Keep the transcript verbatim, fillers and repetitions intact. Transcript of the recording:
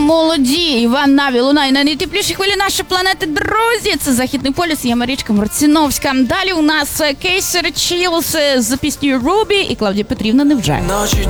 молоді. Іван Наві лунає на найтеплішій хвилі нашої планети. Друзі, це Західний полюс, я Марічка Марциновська. Далі у нас Кейсер Чілс з піснею Рубі і Клавдія Петрівна Невже. Ночі